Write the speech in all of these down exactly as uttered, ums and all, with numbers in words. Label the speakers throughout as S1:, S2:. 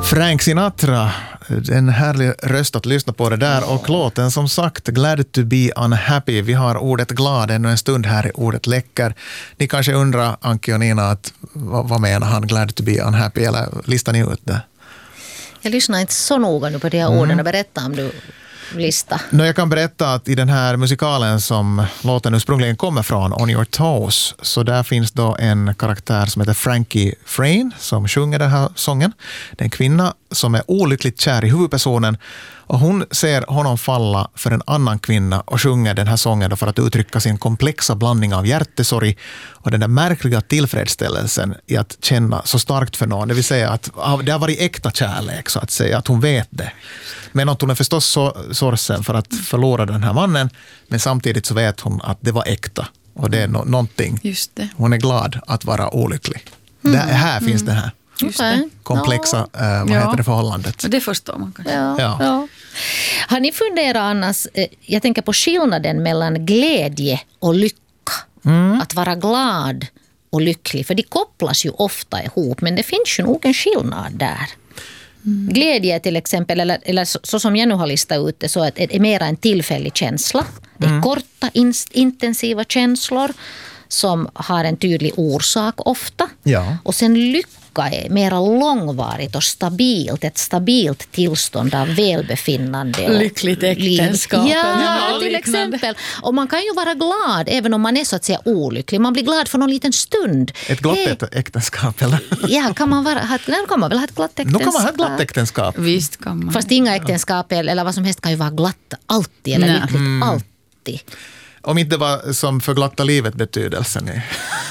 S1: Frank Sinatra, en härlig röst att lyssna på det där. Och låten som sagt, Glad to be unhappy. Vi har ordet glad ännu en stund här i ordet läcker. Ni kanske undrar, Anki och Nina, att, vad, vad menar han, glad to be unhappy? Eller listar ni ut det?
S2: Jag lyssnar inte så noga nu på de här
S1: Mm.
S2: orden och berätta om du lista.
S1: No, jag kan berätta att i den här musikalen som låten ursprungligen kommer från, On Your Toes, så där finns då en karaktär som heter Frankie Frayne som sjunger den här sången. Det är en kvinna som är olyckligt kär i huvudpersonen och hon ser honom falla för en annan kvinna och sjunger den här sången då för att uttrycka sin komplexa blandning av hjärtesorg och den där märkliga tillfredsställelsen i att känna så starkt för någon. Det vill säga att det har varit äkta kärlek, så att säga, att hon vet det. Men att hon är förstås så sorgsen för att förlora den här mannen, men samtidigt så vet hon att det var äkta och det är no- någonting.
S3: Just det.
S1: Hon är glad att vara olycklig. Mm. Det här mm. finns det här.
S3: Just det.
S1: Komplexa,
S2: ja.
S1: äh, vad
S3: Ja.
S1: heter det, förhållandet.
S3: Det förstår man kanske.
S2: Ja,
S1: Ja.
S2: ja. Har ni funderat annars, eh, jag tänker på skillnaden mellan glädje och lycka.
S1: Mm.
S2: Att vara glad och lycklig, för de kopplas ju ofta ihop, men det finns ju nog en skillnad där. Mm. Glädje till exempel, eller, eller så, så som jag nu har listat ut det, så att det är mer en tillfällig känsla. Det är mm. korta, in, intensiva känslor som har en tydlig orsak ofta.
S1: Ja.
S2: Och sen lycka är mer långvarigt och stabilt, ett stabilt tillstånd av välbefinnande. Och
S3: lyckligt äktenskap.
S2: Ja, till exempel. Och man kan ju vara glad även om man är så att säga olycklig. Man blir glad för någon liten stund.
S1: Ett glatt
S2: hey.
S1: äktenskap, eller?
S2: Ja, kan man, vara, ha, kan man väl ha ett glatt äktenskap?
S1: Nu kan man ha ett glatt äktenskap.
S3: Visst kan man.
S2: Fast inga äktenskap eller vad som helst kan ju vara glatt alltid eller
S3: Nej.
S2: lyckligt
S1: Mm.
S2: alltid.
S1: Om inte det var som för glatta livet betydelsen är.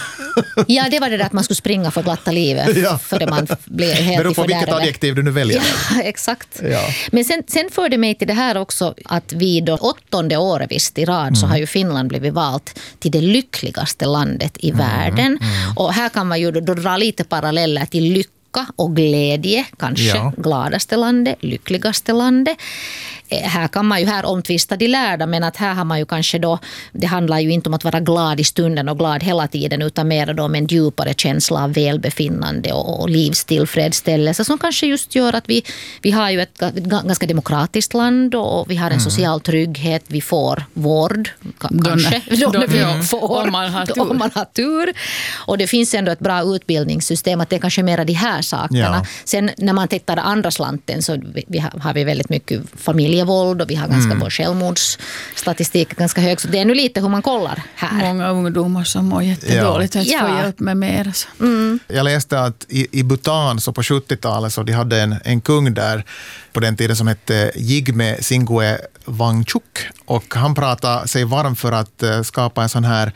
S2: Ja, det var det där att man skulle springa för glatta livet
S1: Ja.
S2: för man blev helt
S1: Beror på vilket
S2: fördärvad.
S1: adjektiv du nu väljer.
S2: Ja, exakt.
S1: Ja.
S2: Men sen, sen förde mig till det här också att vid då åttonde året visst i rad mm. så har ju Finland blivit valt till det lyckligaste landet i mm. världen. Mm. Och här kan man ju då, då dra lite paralleller till lycka och glädje, kanske
S1: Ja.
S2: gladaste landet, lyckligaste landet. Här kan man ju här omtvista de lärda, men att här har man ju kanske då, det handlar ju inte om att vara glad i stunden och glad hela tiden, utan mer då med en djupare känsla av välbefinnande och, och livstillfredsställelse som kanske just gör att vi, vi har ju ett, ett ganska demokratiskt land och vi har en mm. social trygghet, vi får vård kanske, då, då, vi mm. får,
S3: om, man har tur.
S2: om man har tur. Och det finns ändå ett bra utbildningssystem, att det är kanske mer de här sakerna. Ja. Sen när man tittar andra slanten så vi, vi har, har vi väldigt mycket familj våld och vi har ganska mm. vår självmordsstatistik ganska hög. Så det är nu lite hur man kollar här.
S3: Många ungdomar som mår jättedåligt att
S2: ja.
S3: få hjälp med mer.
S2: Mm.
S1: Jag läste att i, i Bhutan så på sjuttiotalet så de hade en, en kung där på den tiden som hette Jigme Singwe Wangchuk och han pratade sig varm för att uh, skapa en sån här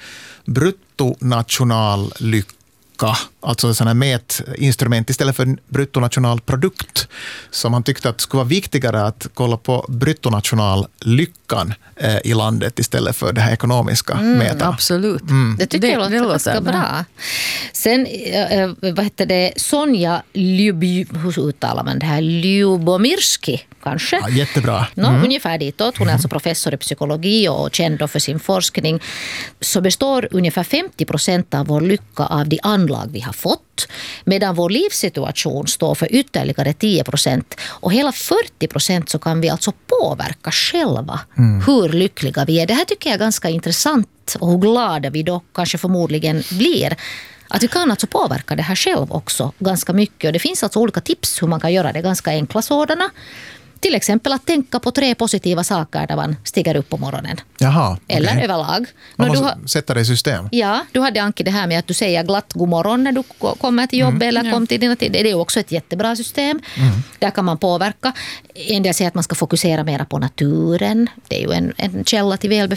S1: bruttonationallycka. Alltså en sån här mätinstrument istället för bruttonationalprodukt som han tyckte att skulle vara viktigare att kolla på bruttonationallyckan eh, i landet istället för det här ekonomiska
S2: mm,
S1: mäta.
S3: Absolut.
S1: Mm.
S2: Det tycker det, jag låter, det låter ganska bra. bra. Sen, äh, vad heter det, Sonja Lyuby, hur uttalar man det här? Lyubomirski kanske?
S1: Ja, jättebra.
S2: No,
S1: mm.
S2: Ungefär ditåt. Hon är alltså professor i psykologi och känd för sin forskning. Så består ungefär femtio procent av vår lycka av de anlag vi har fått, medan vår livssituation står för ytterligare tio procent. Och hela fyrtio procent så kan vi alltså påverka själva mm. hur lyckliga vi är. Det här tycker jag är ganska intressant och hur glada vi då kanske förmodligen blir. Att vi kan alltså påverka det här själv också ganska mycket. Och det finns alltså olika tips hur man kan göra det, ganska enkla sådana. Till exempel att tänka på tre positiva saker där man stiger upp på morgonen.
S1: Jaha,
S2: eller
S1: okay.
S2: överlag.
S1: Man
S2: Nå,
S1: måste
S2: har,
S1: sätta det i system.
S2: Ja, du hade Anki det här med att du säger glatt god morgon när du kommer till jobb mm. eller kom till dina tid. Det är också ett jättebra system. Mm. Där kan man påverka. En del säger att man ska fokusera mer på naturen. Det är ju en, en källa till välbefinnande.